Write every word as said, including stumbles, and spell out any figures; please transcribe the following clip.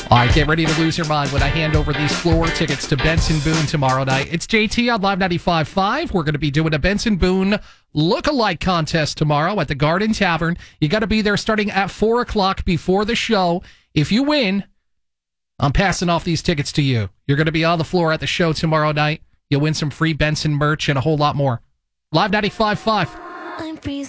All right, get ready to lose your mind when I hand over these floor tickets to Benson Boone tomorrow night. It's J T on Live ninety-five point five. We're going to be doing a Benson Boone look-alike contest tomorrow at the Garden Tavern. You got to be there starting at four o'clock before the show. If you win, I'm passing off these tickets to you. You're going to be on the floor at the show tomorrow night. You'll win some free Benson merch and a whole lot more. Live ninety-five point five. I'm freezing.